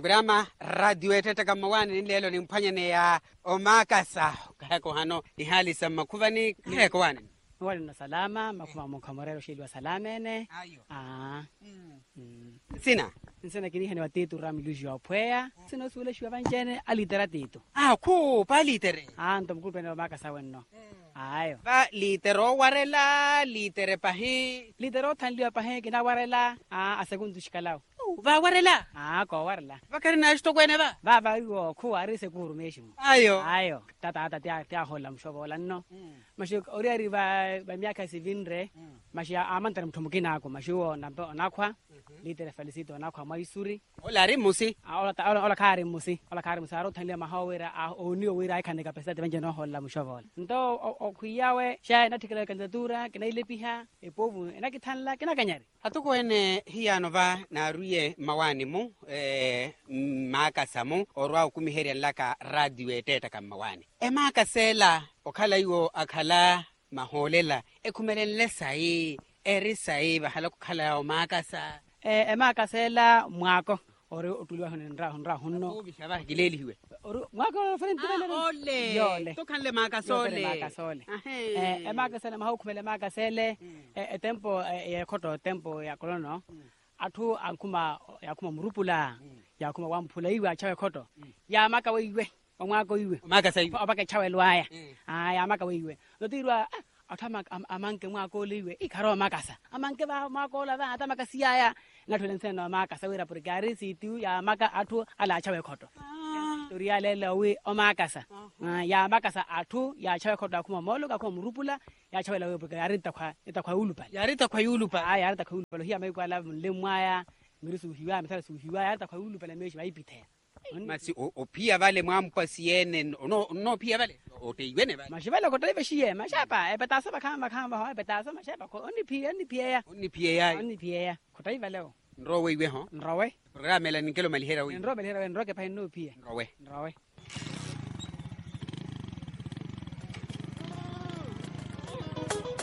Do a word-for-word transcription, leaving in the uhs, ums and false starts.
programa radio etete kama wani lelo ni mpanyane ya omakasa kako hano ihali sama kuvani kako wani wali na salama makuma mkamorero shilwa salamene ayo ah mm. mm. sina Nsena kini hani watitu ramiluji wa pwea sino suele shwa vanjene alitera titu ah ku pa litere ah nto mkulpe na makasa wenno ayo ba litero warela litere pahi litero tanliwa pahe kina warela ah asegundu shikalao ba warela ah ko warela bakari na shto kwene ba baba yo ku arise kurumeshi ayo ayo tata tata tia tia hola mshobo la no mm. mashi ori ari ba ba miaka sivinre mm. mashi amantara mtumukina ko mashi wo na nakwa mm-hmm. litere felicito nakwa maisuri olari musi ola ola ola kare musi ola kare musi aro tanle mahawira a oni owira ikane ka pesa tebanje no hola mshobo ndo okuyawe sha na tikela kanzatura kina ile piha epovu ena kithanla kina kanyari hatuko ene hiano ba na ruye mawani mu eh makasa mu orwa kumiheria laka radio etete kama mawani e makasela okhala iwo akhala maholela ekumelele sai eri sai bahala kukhala o makasa eh e makasela mwako ore otuliwa hono ndra honra honno ubishaba gileli hiwe ore mwako frente lele ole yole to kanle makasole makasole eh e makasela mahukumele makasele e tempo e khoto tempo ya kolono athu ankuma yakuma murupula yakuma wamphula iwe chawe khoto ya maka weiwe omwako iwe makasa iwe abaka chawe lwaya ah ya maka weiwe lotirwa athama amanke mwako liwe ikharo makasa amanke ba mwako la ba atama siya ngathole nseno makasa wera purgari situ ya maka athu ala chawe khoto toria lele we omakasa ya makasa athu ya chawe khoto akuma molo ka kuma murupula ya chawe la we purgari takwa itakwa ulupa yarita kwa yulupa ah yarita kwa ulupa hiya mai kwala lemwaya ngirisu hiwa misala su hiwa yarita kwa ulupa la meshi maipithea masi opia vale mwampa siene no no pia vale oteiwene vale mashivela ko taive shiye mashapa e betasa bakamba kamba ho betasa mashapa ko oni pia ni pia oni pia ya oni pia ko taive leo nrowe iwe ho nrowe programa la nikelo malihera wi nrowe lera nroke pa no pia nrowe nrowe